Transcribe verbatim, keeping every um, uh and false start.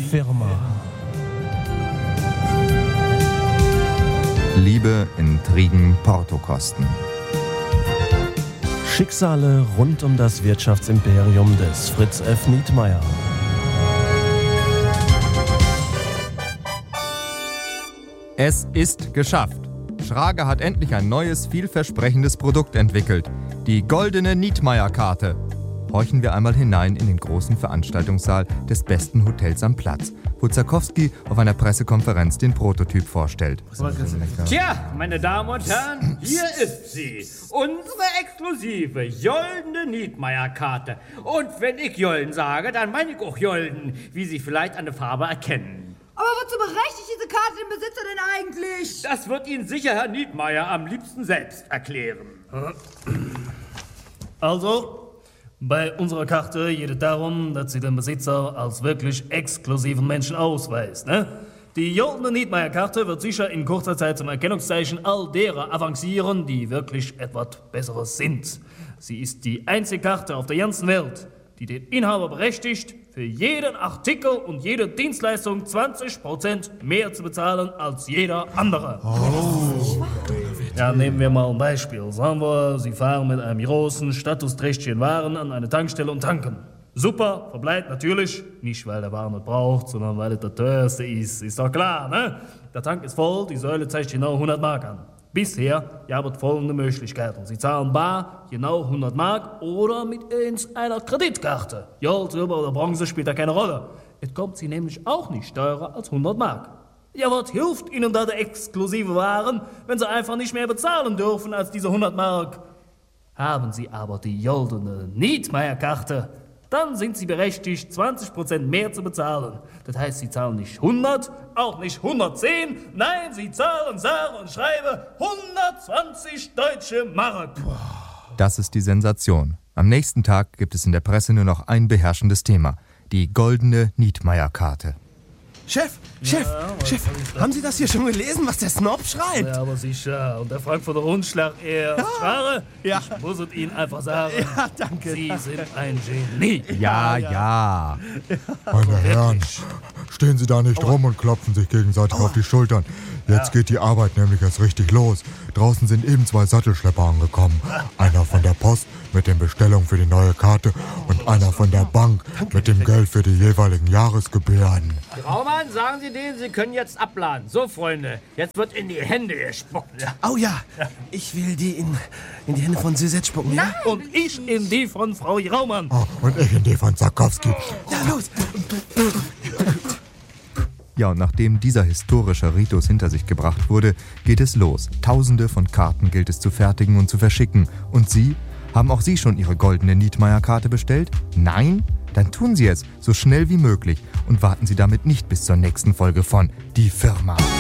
Firma. Liebe, Intrigen, Portokosten. Schicksale rund um das Wirtschaftsimperium des Fritz F. Nietmeyer. Es ist geschafft. Schrage hat endlich ein neues, vielversprechendes Produkt entwickelt. Die goldene Nietmeyer-Karte. Horchen wir einmal hinein in den großen Veranstaltungssaal des besten Hotels am Platz, wo Zarkowski auf einer Pressekonferenz den Prototyp vorstellt. Tja, meine Damen und Herren, hier ist sie. Unsere exklusive Joldene Nietmeyer-Karte. Und wenn ich Jolden sage, dann meine ich auch Jolden, wie Sie vielleicht an der Farbe erkennen. Aber wozu berechtigt diese Karte den Besitzer denn eigentlich? Das wird Ihnen sicher Herr Nietmeyer am liebsten selbst erklären. Also, bei unserer Karte geht es darum, dass sie den Besitzer als wirklich exklusiven Menschen ausweist. Ne? Die Joldene Nietmeyer-Karte wird sicher in kurzer Zeit zum Erkennungszeichen all derer avancieren, die wirklich etwas Besseres sind. Sie ist die einzige Karte auf der ganzen Welt, die den Inhaber berechtigt, für jeden Artikel und jede Dienstleistung zwanzig Prozent mehr zu bezahlen als jeder andere. Oh. Ja, nehmen wir mal ein Beispiel. Sagen wir, Sie fahren mit einem großen, statusträchtigen Waren an eine Tankstelle und tanken. Super, verbleibt natürlich. Nicht, weil der Wagen nicht braucht, sondern weil es der teuerste ist. Ist doch klar, ne? Der Tank ist voll, die Säule zeigt genau hundert Mark an. Bisher ihr habt folgende Möglichkeiten. Sie zahlen bar, genau hundert Mark oder mit einer Kreditkarte. Gold, Silber oder Bronze spielt da keine Rolle. Es kommt sie nämlich auch nicht teurer als hundert Mark. Ja, was hilft Ihnen da der exklusive Waren, wenn Sie einfach nicht mehr bezahlen dürfen als diese hundert Mark? Haben Sie aber die Joldene Nietmeyer-Karte, dann sind Sie berechtigt, zwanzig Prozent mehr zu bezahlen. Das heißt, Sie zahlen nicht hundert, auch nicht hundertzehn, nein, Sie zahlen, sage und schreibe hundertzwanzig deutsche Mark. Das ist die Sensation. Am nächsten Tag gibt es in der Presse nur noch ein beherrschendes Thema: die goldene Nietmeyer-Karte. Chef, Chef, ja, Chef, haben Sie das hier schon gelesen, was der Snob schreibt? Ja, aber sicher. Und der Frankfurter Rundschlag eher. Ja. Schware, ja. Ich muss es Ihnen einfach sagen. Ja, danke. Sie sind ein Genie. Ja, ja. ja. Meine Herren, stehen Sie da nicht rum und klopfen sich gegenseitig auf die Schultern. Jetzt geht die Arbeit nämlich erst richtig los. Draußen sind eben zwei Sattelschlepper angekommen. Einer von der Post mit den Bestellungen für die neue Karte und einer von der Bank mit dem Geld für die jeweiligen Jahresgebühren. Graumann, sagen Sie denen, Sie können jetzt abladen. So, Freunde, jetzt wird in die Hände gespuckt. Oh ja, ich will die in, in die Hände von Suzette spucken, ja? Und ich in die von Frau Graumann. Oh, und ich in die von Zarkowski. Ja, los! Ja, und nachdem dieser historische Ritus hinter sich gebracht wurde, geht es los. Tausende von Karten gilt es zu fertigen und zu verschicken. Und Sie? Haben auch Sie schon Ihre goldene Nietmeyer-Karte bestellt? Nein? Dann tun Sie es so schnell wie möglich und warten Sie damit nicht bis zur nächsten Folge von Die Firma.